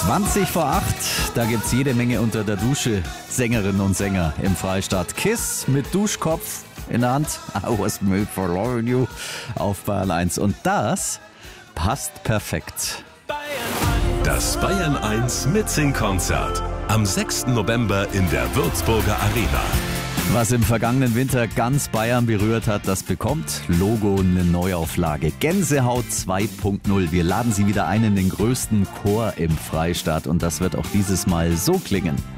20 vor 8, da gibt's jede Menge unter der Dusche Sängerinnen und Sänger im Freistaat. Kiss mit Duschkopf in der Hand, I was made for loving you auf Bayern 1. Und das passt perfekt. Das Bayern 1 Mitsing-Konzert am 6. November in der Würzburger Arena. Was im vergangenen Winter ganz Bayern berührt hat, das bekommt Logo eine Neuauflage. Gänsehaut 2.0. Wir laden Sie wieder ein in den größten Chor im Freistaat und das wird auch dieses Mal so klingen.